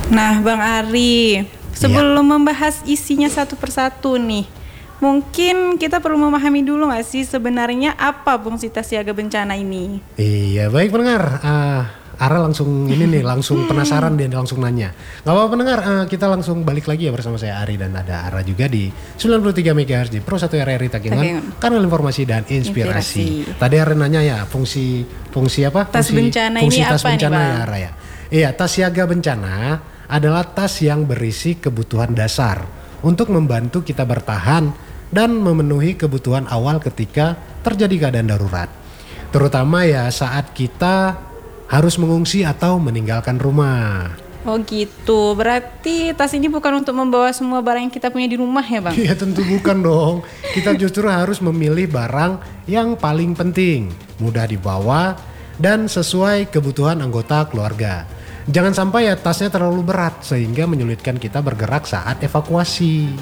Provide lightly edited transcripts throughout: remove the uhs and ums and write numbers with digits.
Nah, Bang Ari, sebelum membahas isinya satu persatu nih, mungkin kita perlu memahami dulu nggak sih sebenarnya apa fungsi tas siaga bencana ini? Iya, baik pendengar. Ara langsung ini nih, langsung penasaran dia langsung nanya. Gak apa-apa pendengar, kita langsung balik lagi ya bersama saya Ari dan ada Ara juga di 93 MHz di Pro 1 RRI Takengon, kanal informasi dan inspirasi. Tadi Ara nanya ya, fungsi apa? Tas bencana fungsi ini tas apa bencana nih, ya Ara ya. Iya, tas siaga bencana adalah tas yang berisi kebutuhan dasar untuk membantu kita bertahan dan memenuhi kebutuhan awal ketika terjadi keadaan darurat. Terutama ya saat kita harus mengungsi atau meninggalkan rumah. Oh gitu, berarti tas ini bukan untuk membawa semua barang yang kita punya di rumah ya Bang? Iya tentu bukan dong. Kita justru harus memilih barang yang paling penting, mudah dibawa, dan sesuai kebutuhan anggota keluarga. Jangan sampai ya tasnya terlalu berat sehingga menyulitkan kita bergerak saat evakuasi.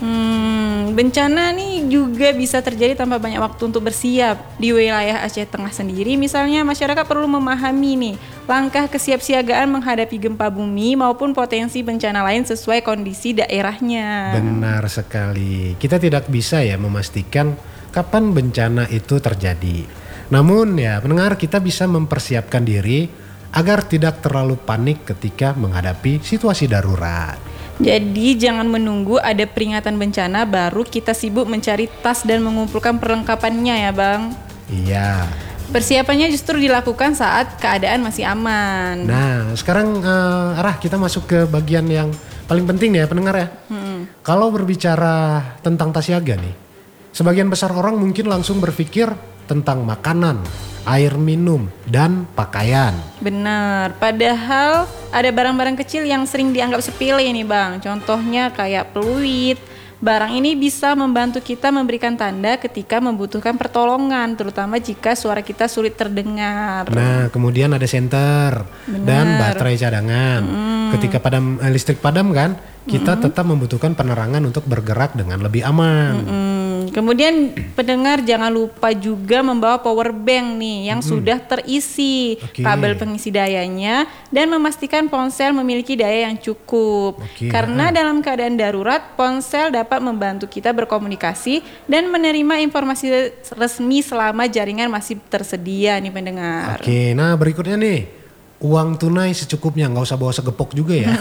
Bencana nih juga bisa terjadi tanpa banyak waktu untuk bersiap. Di wilayah Aceh Tengah sendiri misalnya masyarakat perlu memahami nih langkah kesiapsiagaan menghadapi gempa bumi maupun potensi bencana lain sesuai kondisi daerahnya. Benar sekali. Kita tidak bisa ya memastikan kapan bencana itu terjadi. Namun ya pendengar, kita bisa mempersiapkan diri agar tidak terlalu panik ketika menghadapi situasi darurat. Jadi jangan menunggu ada peringatan bencana baru kita sibuk mencari tas dan mengumpulkan perlengkapannya ya Bang. Iya. Persiapannya justru dilakukan saat keadaan masih aman. Nah sekarang kita masuk ke bagian yang paling penting ya pendengar ya. Kalau berbicara tentang tas siaga nih, sebagian besar orang mungkin langsung berpikir tentang makanan, air minum, dan pakaian. Benar, padahal ada barang-barang kecil yang sering dianggap sepele nih Bang. Contohnya kayak peluit. Barang ini bisa membantu kita memberikan tanda ketika membutuhkan pertolongan, terutama jika suara kita sulit terdengar. Nah, kemudian ada senter dan baterai cadangan. Ketika listrik padam kan, kita tetap membutuhkan penerangan untuk bergerak dengan lebih aman. Kemudian pendengar jangan lupa juga membawa power bank nih yang sudah terisi kabel pengisi dayanya dan memastikan ponsel memiliki daya yang cukup. Karena dalam keadaan darurat ponsel dapat membantu kita berkomunikasi dan menerima informasi resmi selama jaringan masih tersedia nih pendengar. Nah berikutnya nih. Uang tunai secukupnya, nggak usah bawa segepok juga ya.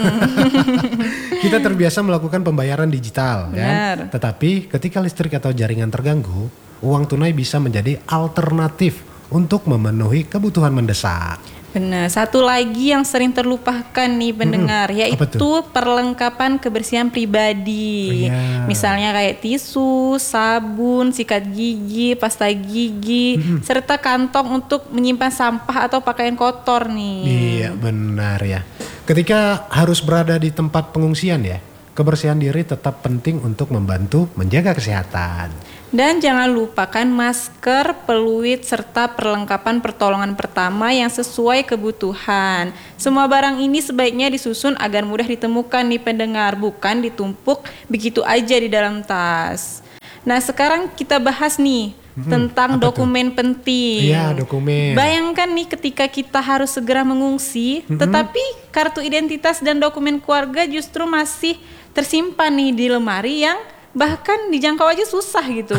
Kita terbiasa melakukan pembayaran digital, kan? Tetapi ketika listrik atau jaringan terganggu, uang tunai bisa menjadi alternatif untuk memenuhi kebutuhan mendesak. Benar, satu lagi yang sering terlupakan nih pendengar, yaitu perlengkapan kebersihan pribadi. Misalnya kayak tisu, sabun, sikat gigi, pasta gigi, serta kantong untuk menyimpan sampah atau pakaian kotor nih. Iya benar ya. Ketika harus berada di tempat pengungsian ya, kebersihan diri tetap penting untuk membantu menjaga kesehatan. Dan jangan lupakan masker, peluit, serta perlengkapan pertolongan pertama yang sesuai kebutuhan. Semua barang ini sebaiknya disusun agar mudah ditemukan nih pendengar, bukan ditumpuk begitu aja di dalam tas. Nah sekarang kita bahas nih tentang dokumen penting. Iya dokumen. Bayangkan nih ketika kita harus segera mengungsi, tetapi kartu identitas dan dokumen keluarga justru masih tersimpan nih di lemari yang bahkan dijangkau aja susah gitu.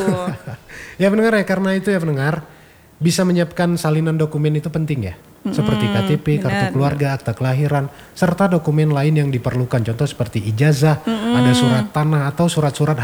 Ya pendengar ya, karena itu ya pendengar, bisa menyiapkan salinan dokumen itu penting ya. Seperti KTP, kartu keluarga, akta kelahiran, serta dokumen lain yang diperlukan. Contoh seperti ijazah, ada surat tanah atau surat-surat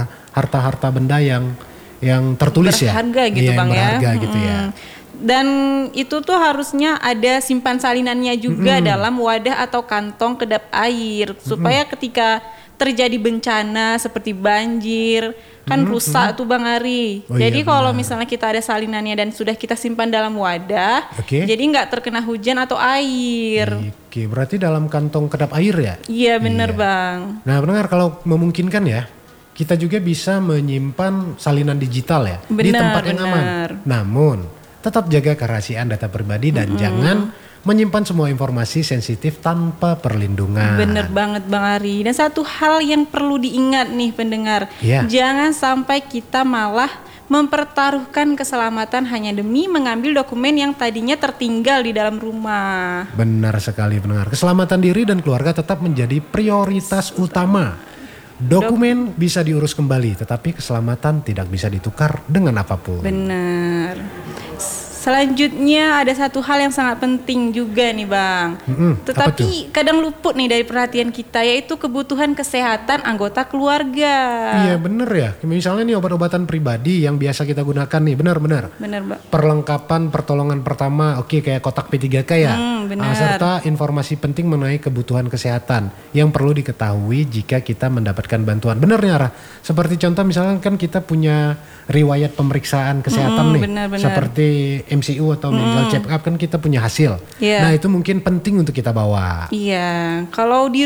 harta benda yang tertulis berharga ya. Gitu Bang ya. Berharga gitu ya. Dan itu tuh harusnya ada simpan salinannya juga dalam wadah atau kantong kedap air supaya ketika terjadi bencana seperti banjir kan rusak tuh Bang Ari. Jadi kalau misalnya kita ada salinannya dan sudah kita simpan dalam wadah, jadi nggak terkena hujan atau air. Berarti dalam kantong kedap air ya? Iya benar Bang. Nah pendengar, kalau memungkinkan ya, kita juga bisa menyimpan salinan digital ya di tempat yang aman. Namun tetap jaga kerahasiaan data pribadi dan jangan menyimpan semua informasi sensitif tanpa perlindungan. Bener banget Bang Ari. Dan satu hal yang perlu diingat nih pendengar, jangan sampai kita malah mempertaruhkan keselamatan hanya demi mengambil dokumen yang tadinya tertinggal di dalam rumah. Benar sekali pendengar. Keselamatan diri dan keluarga tetap menjadi prioritas utama. Dokumen bisa diurus kembali, tetapi keselamatan tidak bisa ditukar dengan apapun. Benar. Selanjutnya ada satu hal yang sangat penting juga nih Bang. Tetapi kadang luput nih dari perhatian kita, yaitu kebutuhan kesehatan anggota keluarga. Iya bener ya. Misalnya nih obat-obatan pribadi yang biasa kita gunakan nih, benar-benar. Benar Bang. Perlengkapan pertolongan pertama, oke, kayak kotak P3K ya. Benar. Serta informasi penting mengenai kebutuhan kesehatan yang perlu diketahui jika kita mendapatkan bantuan. Bener nih Ara. Seperti contoh misalnya kan kita punya riwayat pemeriksaan kesehatan nih. Benar. Seperti MCU atau medical check up kan kita punya hasil. Yeah. Nah itu mungkin penting untuk kita bawa. Iya, kalau di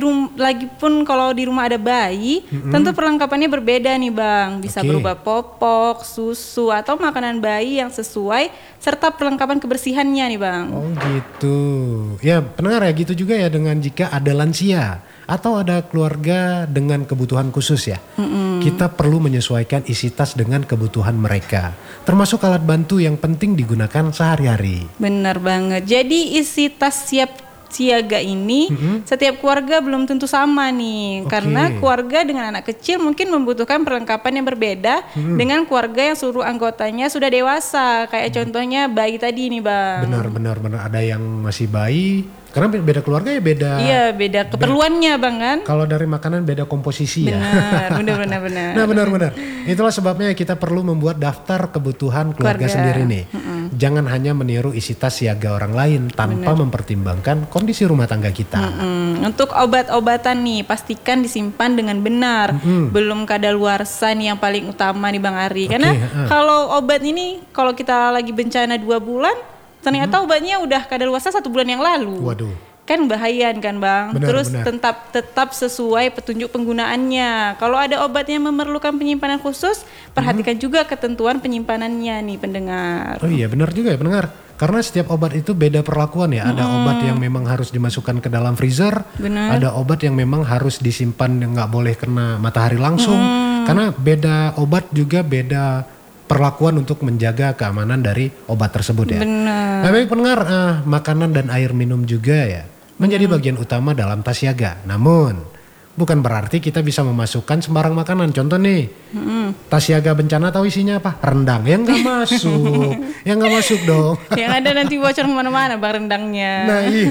kalau di rumah ada bayi, tentu perlengkapannya berbeda nih Bang. Bisa berupa popok, susu atau makanan bayi yang sesuai serta perlengkapan kebersihannya nih Bang. Oh gitu. Ya pendengar ya gitu juga ya dengan jika ada lansia atau ada keluarga dengan kebutuhan khusus ya. Kita perlu menyesuaikan isi tas dengan kebutuhan mereka. Termasuk alat bantu yang penting digunakan sehari-hari. Benar banget. Jadi isi tas siap siaga ini setiap keluarga belum tentu sama nih. Karena keluarga dengan anak kecil mungkin membutuhkan perlengkapan yang berbeda dengan keluarga yang seluruh anggotanya sudah dewasa. Kayak contohnya bayi tadi nih Bang. Benar. Ada yang masih bayi. Karena beda keluarga ya beda. Iya beda keperluannya Bang kan. Kalau dari makanan beda komposisi ya. Benar. Nah benar. Itulah sebabnya kita perlu membuat daftar kebutuhan keluarga sendiri nih. Jangan hanya meniru isi tas siaga orang lain tanpa mempertimbangkan kondisi rumah tangga kita. Untuk obat-obatan nih pastikan disimpan dengan benar. Belum kadaluarsa nih yang paling utama nih Bang Ari. Karena kalau obat ini kalau kita lagi bencana 2 bulan ternyata obatnya udah kadaluarsa 1 bulan yang lalu. Waduh. Kan bahaya kan Bang. Terus tetap sesuai petunjuk penggunaannya. Kalau ada obat yang memerlukan penyimpanan khusus, perhatikan juga ketentuan penyimpanannya nih pendengar. Oh iya benar juga ya pendengar. Karena setiap obat itu beda perlakuan ya. Ada obat yang memang harus dimasukkan ke dalam freezer. Benar. Ada obat yang memang harus disimpan yang nggak boleh kena matahari langsung. Karena beda obat juga beda perlakuan untuk menjaga keamanan dari obat tersebut ya. Benar. Nah, baik pendengar, makanan dan air minum juga ya menjadi bagian utama dalam tas siaga. Namun bukan berarti kita bisa memasukkan sembarang makanan. Contoh nih, tas siaga bencana tahu isinya apa? Rendang. Yang nggak masuk, yang nggak masuk dong. Yang ada nanti bocor kemana-mana Bang rendangnya. Nah iya.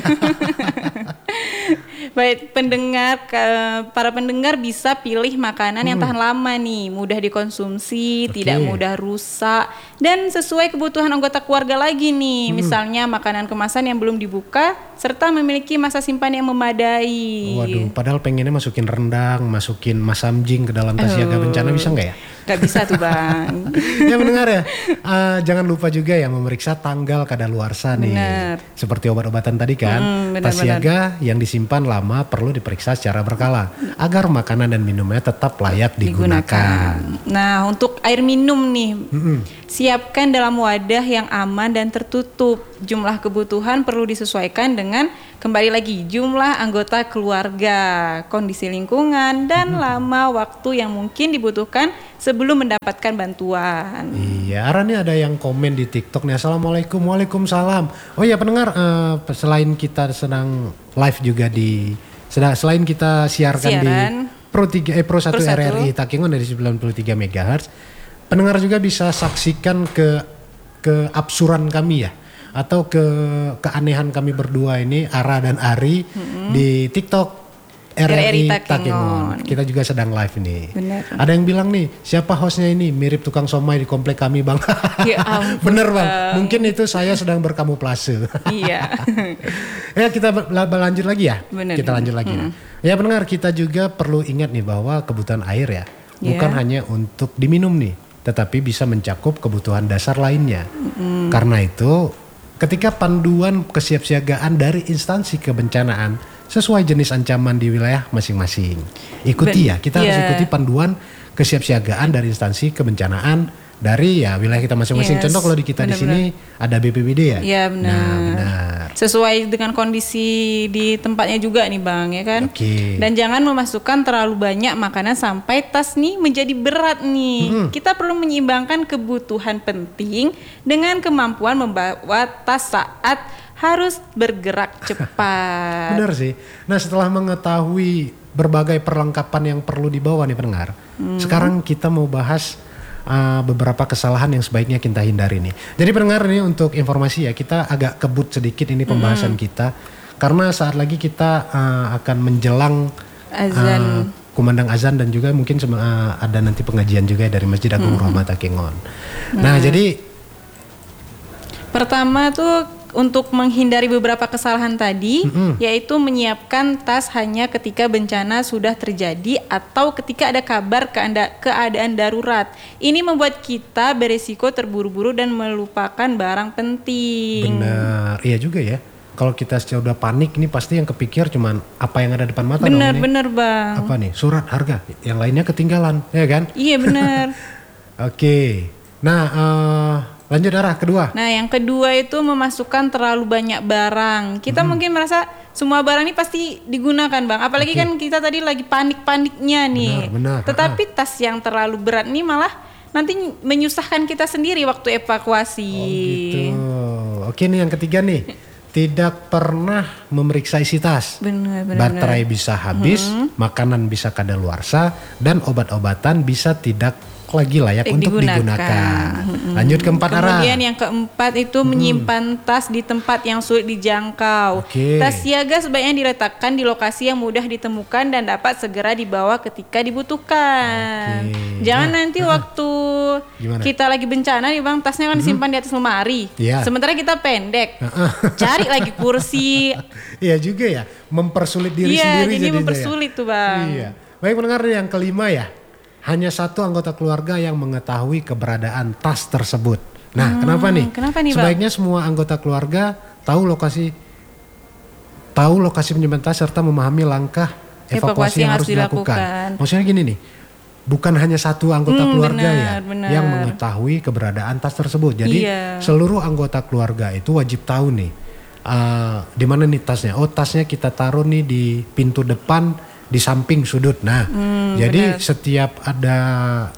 Baik para pendengar bisa pilih makanan yang tahan lama nih, mudah dikonsumsi, tidak mudah rusak, dan sesuai kebutuhan anggota keluarga lagi nih. Misalnya makanan kemasan yang belum dibuka, serta memiliki masa simpan yang memadai. Waduh, padahal pengennya masukin rendang, masukin masamjing ke dalam tas siaga bencana, bisa nggak ya? Gak bisa tuh Bang. Ya mendengar ya, jangan lupa juga ya memeriksa tanggal kadaluarsa nih. Seperti obat-obatan tadi kan, tas siaga yang disimpan lama perlu diperiksa secara berkala agar makanan dan minumnya tetap layak digunakan. Nah untuk air minum nih, siapkan dalam wadah yang aman dan tertutup. Jumlah kebutuhan perlu disesuaikan dengan kembali lagi jumlah anggota keluarga, kondisi lingkungan, dan lama waktu yang mungkin dibutuhkan sebelum mendapatkan bantuan. Iya, Ara nih ada yang komen di TikTok nih, Assalamualaikum, Waalaikumsalam. Oh ya pendengar, selain kita sedang live juga selain kita siaran di Pro 1 RRI Takengon dari 93 MHz, pendengar juga bisa saksikan ke absuran kami ya, atau keanehan kami berdua ini Ara dan Ari di TikTok RRI Takengon. Kita juga sedang live nih. Bener. Ada yang bilang nih, siapa hostnya ini? Mirip tukang somai di komplek kami Bang. Ya ampun, bener Bang. Mungkin itu saya sedang berkamuflase. Iya. Ya kita lanjut lagi ya. Bener. Kita lanjut lagi. Ya pendengar, kita juga perlu ingat nih bahwa kebutuhan air ya bukan hanya untuk diminum nih, tetapi bisa mencakup kebutuhan dasar lainnya. Karena itu ketika panduan kesiapsiagaan dari instansi kebencanaan sesuai jenis ancaman di wilayah masing-masing. Ikuti ya, kita harus ikuti panduan kesiapsiagaan dari instansi kebencanaan dari ya wilayah kita masing-masing. Yes, Contoh kalau di kita di sini ada BPBD ya. Iya benar. Nah, benar. Sesuai dengan kondisi di tempatnya juga nih Bang, ya kan? Oke. Dan jangan memasukkan terlalu banyak makanan sampai tas nih menjadi berat nih. Kita perlu menyeimbangkan kebutuhan penting dengan kemampuan membawa tas saat harus bergerak cepat. Benar sih. Nah, setelah mengetahui berbagai perlengkapan yang perlu dibawa nih pendengar, sekarang kita mau bahas beberapa kesalahan yang sebaiknya kita hindari nih. Jadi pendengar nih, untuk informasi ya, kita agak kebut sedikit ini pembahasan kita karena saat lagi kita akan menjelang Azan. kumandang azan dan juga mungkin ada nanti pengajian juga dari Masjid Agung Rahmat Takengon. Nah, jadi pertama tuh untuk menghindari beberapa kesalahan tadi, yaitu menyiapkan tas hanya ketika bencana sudah terjadi atau ketika ada kabar keadaan darurat. Ini membuat kita beresiko terburu-buru dan melupakan barang penting. benar, iya juga ya. Kalau kita sudah panik ini pasti yang kepikir cuman apa yang ada depan mata. Benar, dong, benar Bang. Apa nih? Surat harga, yang lainnya ketinggalan, ya kan? Iya benar. Oke. Nah, lanjut arah kedua. Nah, yang kedua itu memasukkan terlalu banyak barang. Kita mungkin merasa semua barang ini pasti digunakan, Bang. Apalagi kan kita tadi lagi panik-paniknya nih. Benar. Tetapi tas yang terlalu berat nih malah nanti menyusahkan kita sendiri waktu evakuasi. Oh gitu. Oke nih yang ketiga nih. Tidak pernah memeriksa isi tas. Benar. Baterai bisa habis, makanan bisa kadaluarsa, dan obat-obatan bisa tidak lagi layak untuk digunakan. Lanjut keempat arah. Kemudian yang keempat itu menyimpan tas di tempat yang sulit dijangkau. Oke. Tas siaga sebaiknya diletakkan di lokasi yang mudah ditemukan dan dapat segera dibawa ketika dibutuhkan. Oke. Jangan nanti waktu Gimana? kita lagi bencana nih Bang, tasnya kan disimpan di atas lemari. Iya. Sementara kita pendek. Cari lagi kursi. Iya juga ya, mempersulit diri Iya, sendiri jadi jadinya mempersulit tuh Bang. Iya. Baik pendengar, yang kelima ya. Hanya satu anggota keluarga yang mengetahui keberadaan tas tersebut. Nah, kenapa nih? Kenapa nih, Bang? Sebaiknya semua anggota keluarga tahu lokasi penyimpan tas serta memahami langkah evakuasi yang harus dilakukan. Maksudnya gini nih, bukan hanya satu anggota keluarga benar. yang mengetahui keberadaan tas tersebut. Jadi seluruh anggota keluarga itu wajib tahu nih, di mana nih tasnya. Oh, tasnya kita taruh nih di pintu depan di samping sudut. Nah, jadi setiap ada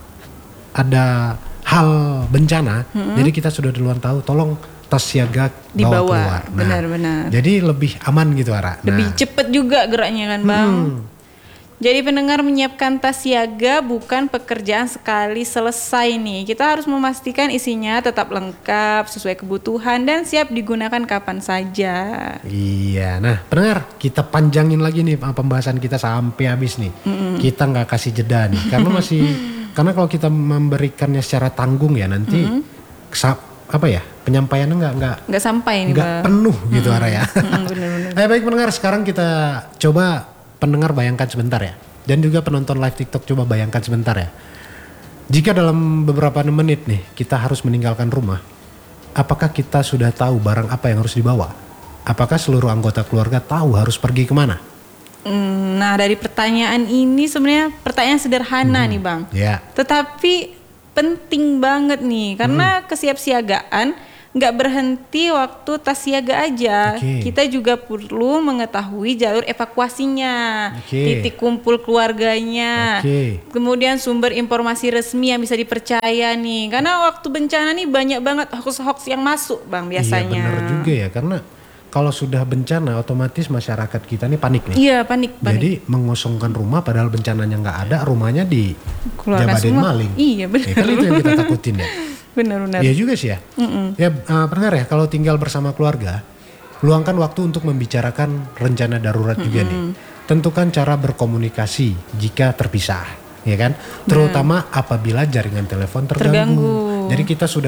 hal bencana, jadi kita sudah duluan tahu, tolong tas siaga bawa keluar. Nah, benar. jadi lebih aman gitu, Ara. Lebih cepet juga geraknya kan Bang. Jadi pendengar, menyiapkan tas siaga bukan pekerjaan sekali selesai nih. Kita harus memastikan isinya tetap lengkap, sesuai kebutuhan dan siap digunakan kapan saja. Iya, nah pendengar, kita panjangin lagi nih pembahasan kita sampai habis nih. Kita nggak kasih jeda nih, karena kalau kita memberikannya secara tanggung ya nanti penyampaiannya nggak sampai nih nggak penuh gitu Ara ya. Benar. Baik pendengar, sekarang kita coba pendengar bayangkan sebentar ya, dan juga penonton live TikTok coba bayangkan sebentar ya. Jika dalam beberapa menit nih kita harus meninggalkan rumah, apakah kita sudah tahu barang apa yang harus dibawa? Apakah seluruh anggota keluarga tahu harus pergi kemana? Nah, dari pertanyaan ini sebenarnya pertanyaan sederhana nih Bang. Ya. Tetapi penting banget nih, karena kesiapsiagaan nggak berhenti waktu tas siaga aja. Kita juga perlu mengetahui jalur evakuasinya, titik kumpul keluarganya, kemudian sumber informasi resmi yang bisa dipercaya nih. Karena waktu bencana nih banyak banget hoax-hoax yang masuk Bang biasanya. Iya benar juga ya, karena kalau sudah bencana otomatis masyarakat kita nih panik nih. Iya panik. Jadi mengosongkan rumah padahal bencananya nggak ada, rumahnya dijabatin maling. Iya benar. Ya, kan itu yang kita takutin ya. Benar. Iya juga sih ya. Ya pendengar ya, kalau tinggal bersama keluarga, luangkan waktu untuk membicarakan rencana darurat juga nih. Tentukan cara berkomunikasi jika terpisah, ya kan? Terutama apabila jaringan telepon terganggu. Jadi kita sudah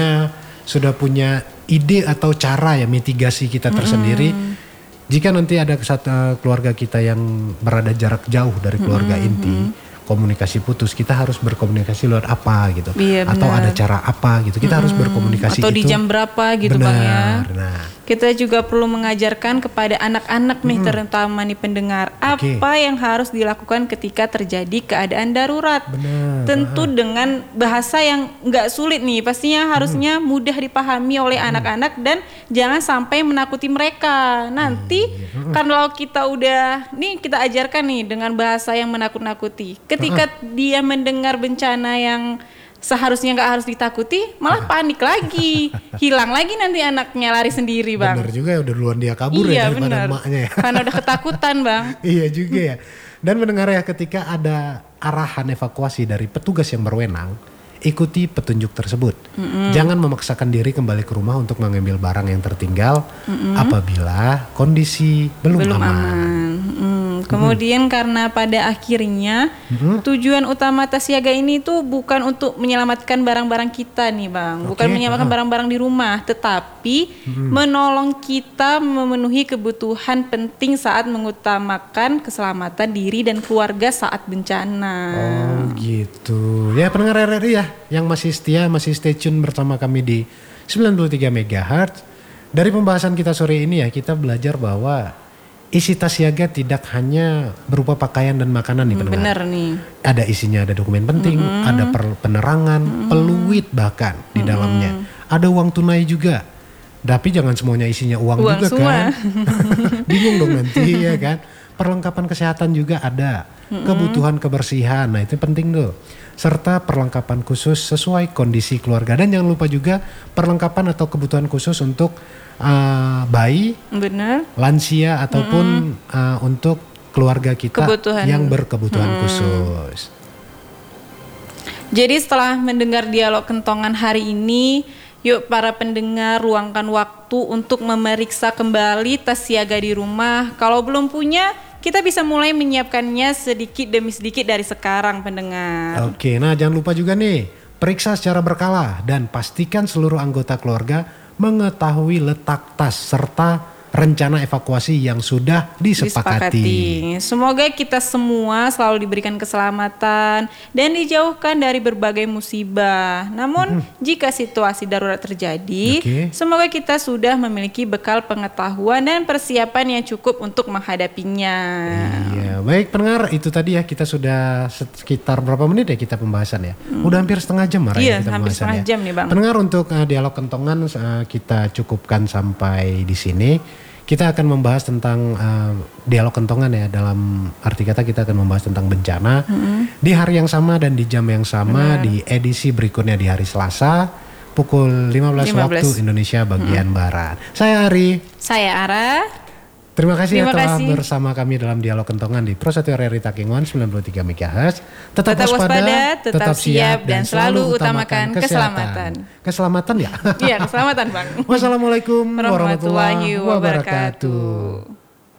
punya ide atau cara ya mitigasi kita tersendiri. Jika nanti ada keluarga kita yang berada jarak jauh dari keluarga inti, komunikasi putus, kita harus berkomunikasi lewat apa gitu, atau ada cara apa gitu, kita harus berkomunikasi atau itu di jam berapa gitu Bang ya. Nah Kita juga perlu mengajarkan kepada anak-anak nih, terutama nih pendengar, apa yang harus dilakukan ketika terjadi keadaan darurat. Benar. Tentu dengan bahasa yang nggak sulit nih, pastinya harusnya mudah dipahami oleh anak-anak dan jangan sampai menakuti mereka. Nanti kalau kita udah nih kita ajarkan nih dengan bahasa yang menakut-nakuti, ketika dia mendengar bencana yang seharusnya nggak harus ditakuti, malah panik lagi, hilang lagi nanti anaknya lari sendiri, Bang. Bener juga ya, udah duluan dia kabur Iya, ya daripada bener. emaknya ya. Karena udah ketakutan, Bang. Iya juga ya. Dan mendengar ya, ketika ada arahan evakuasi dari petugas yang berwenang, ikuti petunjuk tersebut. Jangan memaksakan diri kembali ke rumah untuk mengambil barang yang tertinggal apabila kondisi belum aman. Kemudian karena pada akhirnya tujuan utama tas siaga ini tuh bukan untuk menyelamatkan barang-barang kita nih, Bang. Bukan menyelamatkan barang-barang di rumah, tetapi menolong kita memenuhi kebutuhan penting saat mengutamakan keselamatan diri dan keluarga saat bencana. Oh gitu. Ya pendengar RRI ya, yang masih setia, masih stay tune bersama kami di 93 MHz. Dari pembahasan kita sore ini ya, kita belajar bahwa isi tas siaga tidak hanya berupa pakaian dan makanan nih pendengar. Bener nih. Ada isinya, ada dokumen penting, ada penerangan, peluit bahkan di dalamnya. Ada uang tunai juga. Tapi jangan semuanya isinya uang juga semua. kan. Bingung dong nanti ya kan. Perlengkapan kesehatan juga ada. Kebutuhan kebersihan, nah itu penting tuh. Serta perlengkapan khusus sesuai kondisi keluarga. Dan jangan lupa juga perlengkapan atau kebutuhan khusus untuk bayi, Bener. lansia ataupun untuk keluarga kita yang berkebutuhan khusus. Jadi setelah mendengar dialog kentongan hari ini, yuk para pendengar luangkan waktu untuk memeriksa kembali tas siaga di rumah. Kalau belum punya, kita bisa mulai menyiapkannya sedikit demi sedikit dari sekarang, pendengar. Oke, nah jangan lupa juga nih, periksa secara berkala dan pastikan seluruh anggota keluarga mengetahui letak tas serta rencana evakuasi yang sudah disepakati. Semoga kita semua selalu diberikan keselamatan dan dijauhkan dari berbagai musibah. Namun jika situasi darurat terjadi, semoga kita sudah memiliki bekal pengetahuan dan persiapan yang cukup untuk menghadapinya. Iya, baik pendengar, itu tadi ya, kita sudah sekitar berapa menit ya kita pembahasan ya? Udah hampir setengah jam Mara, iya, kita hampir setengah jam nih, Bang. Pendengar, untuk dialog kentongan kita cukupkan sampai di sini. Kita akan membahas tentang dialog kentongan ya, dalam arti kata kita akan membahas tentang bencana di hari yang sama dan di jam yang sama. Di edisi berikutnya di hari Selasa pukul 15 waktu Indonesia bagian Barat. Saya Ari. Saya Ara. Terima kasih telah bersama kami dalam dialog kentongan di Pro 1 RRI Takengon 93 MHz. Tetap waspada, tetap siap dan selalu utamakan keselamatan. Keselamatan ya? Iya, keselamatan, Bang. Wassalamualaikum warahmatullahi wabarakatuh.